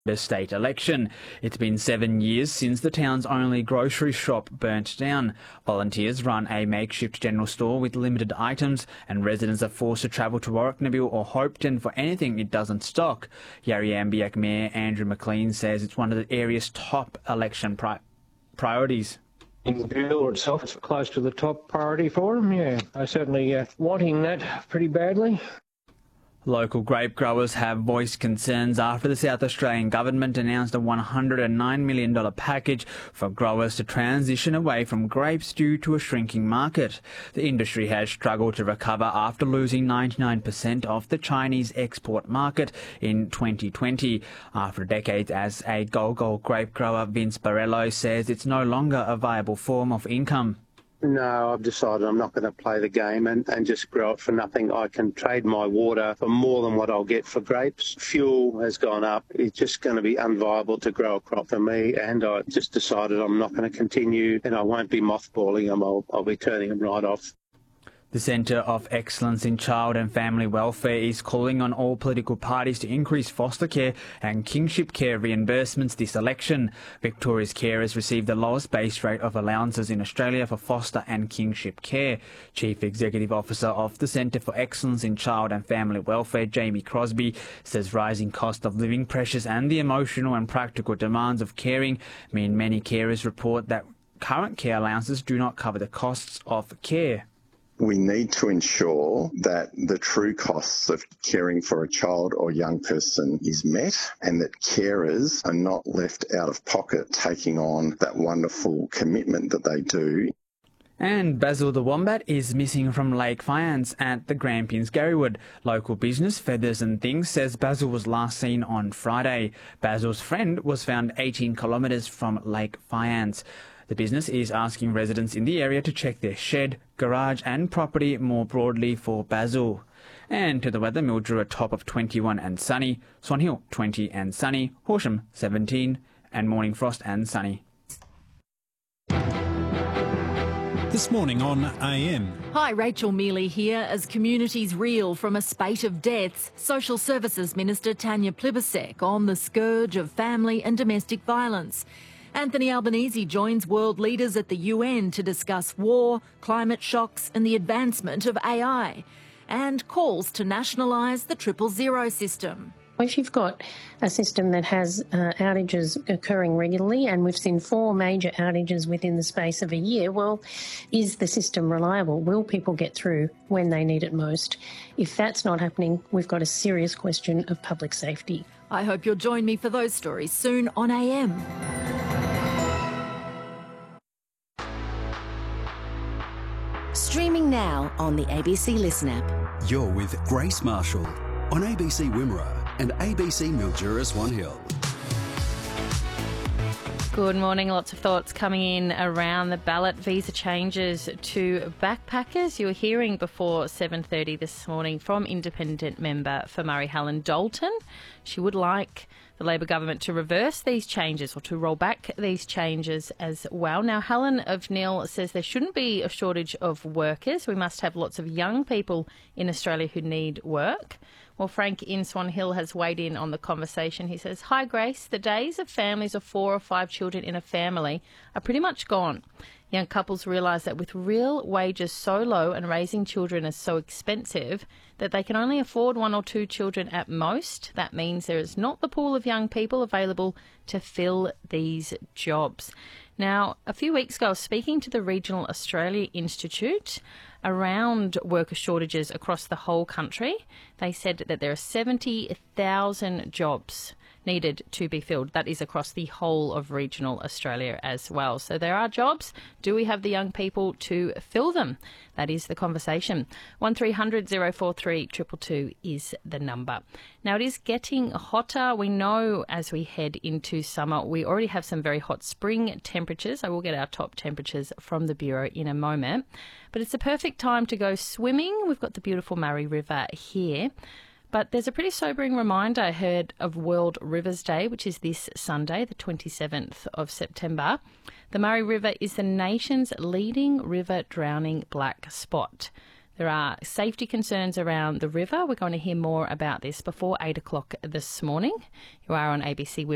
the state election. It's been 7 years since the town's only grocery shop burnt down. Volunteers run a makeshift general store with limited items, and residents are forced to travel to Warrnambool or Hopetoun for anything it doesn't stock. Yarriambiack Mayor Andrew McLean says it's one of the area's top election priorities. In Bill itself, it's close to the top priority for them, yeah. They're certainly wanting that pretty badly. Local grape growers have voiced concerns after the South Australian government announced a $109 million package for growers to transition away from grapes due to a shrinking market. The industry has struggled to recover after losing 99% of the Chinese export market in 2020. After decades as a Gol grape grower, Vince Barello says it's no longer a viable form of income. No, I've decided I'm not going to play the game and just grow it for nothing. I can trade my water for more than what I'll get for grapes. Fuel has gone up. It's just going to be unviable to grow a crop for me, and I just decided I'm not going to continue, and I won't be mothballing them. I'll be turning them right off. The Centre of Excellence in Child and Family Welfare is calling on all political parties to increase foster care and kinship care reimbursements this election. Victoria's carers received the lowest base rate of allowances in Australia for foster and kinship care. Chief Executive Officer of the Centre for Excellence in Child and Family Welfare, Jamie Crosby, says rising cost of living pressures and the emotional and practical demands of caring mean many carers report that current care allowances do not cover the costs of care. We need to ensure that the true costs of caring for a child or young person is met, and that carers are not left out of pocket taking on that wonderful commitment that they do. And Basil the Wombat is missing from Lake Fyans at the Grampians Garywood. Local business Feathers and Things says Basil was last seen on Friday. Basil's friend was found 18 kilometres from Lake Fyans. The business is asking residents in the area to check their shed, garage and property more broadly for Basil. And to the weather, Mildura top of 21 and sunny, Swan Hill 20 and sunny, Horsham 17 and morning frost and sunny. This morning on AM. Hi, Rachel Mealy here. As communities reel from a spate of deaths, Social Services Minister Tanya Plibersek on the scourge of family and domestic violence. Anthony Albanese joins world leaders at the UN to discuss war, climate shocks and the advancement of AI, and calls to nationalise the 000 system. If you've got a system that has outages occurring regularly, and we've seen 4 major outages within the space of a year, well, is the system reliable? Will people get through when they need it most? If that's not happening, we've got a serious question of public safety. I hope you'll join me for those stories soon on AM. Streaming now on the ABC Listen app. You're with Grace Marshall on ABC Wimmera and ABC Mildura Swan Hill. Good morning. Lots of thoughts coming in around the ballot visa changes to backpackers. You were hearing before 7:30 this morning from independent member for Murray Helen Dalton. She would like the Labor government to reverse these changes or to roll back these changes as well. Now, Helen of Neil says there shouldn't be a shortage of workers. We must have lots of young people in Australia who need work. Well, Frank in Swan Hill has weighed in on the conversation. He says, "Hi, Grace. The days of families of 4 or 5 children in a family are pretty much gone. Young couples realise that with real wages so low and raising children is so expensive that they can only afford 1 or 2 children at most. That means there is not the pool of young people available to fill these jobs." Now, a few weeks ago, I was speaking to the Regional Australia Institute around worker shortages across the whole country. They said that there are 70,000 jobs needed to be filled. That is across the whole of regional Australia as well. So there are jobs. Do we have the young people to fill them? That is the conversation. 1300 043 222 is the number. Now, it is getting hotter. We know as we head into summer, we already have some very hot spring temperatures. I will get our top temperatures from the Bureau in a moment. But it's the perfect time to go swimming. We've got the beautiful Murray River here. But there's a pretty sobering reminder I heard of World Rivers Day, which is this Sunday, the 27th of September. The Murray River is the nation's leading river drowning black spot. There are safety concerns around the river. We're going to hear more about this before 8 o'clock this morning. You are on ABC